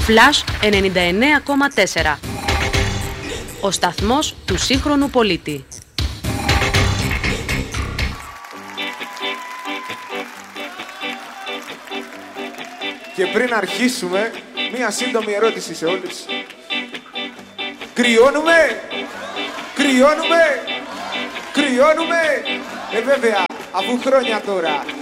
Flash 99,4. Ο σταθμός του σύγχρονου πολίτη. Και πριν αρχίσουμε, μία σύντομη ερώτηση σε όλους. Κρυώνουμε! Κρυώνουμε! Κρυώνουμε! Βέβαια, αφού χρόνια τώρα